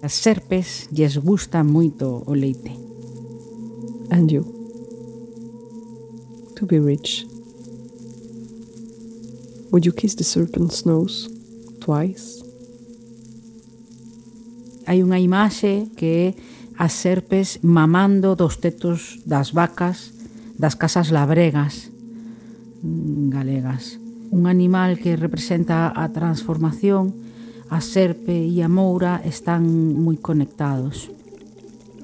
As serpes lles gusta moito o leite. And you. To be rich. Would you kiss the serpent's nose twice? Hai unha imaxe que é as serpes mamando dos tetos das vacas das casas labregas galegas. Un animal que representa a transformación, a serpe e a moura están moi conectados.